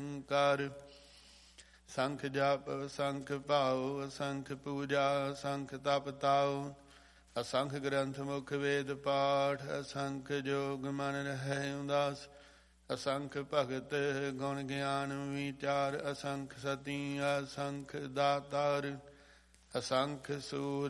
ਨਿਰੰਕਾਰ। ਸੰਖ ਜਪ ਸੰਖ ਭਾਉ ਅਸੰਖ ਪੂਜਾ ਅਸੰਖ ਤਪ ਤਾਉ। ਅਸੰਖ ਗ੍ਰੰਥ ਮੁਖ ਵੇਦ ਪਾਠ ਅਸੰਖ ਜੋਗ ਮਨ ਰਹਿ ਉਦਾਸ। ਅਸੰਖ ਭਗਤ ਗੁਣ ਗਿਆਨ ਵਿਚਾਰ ਅਸੰਖ ਸਤੀ ਅਸੰਖ ਦਾਤਾਰ। ਅਸੰਖ ਸੂਰ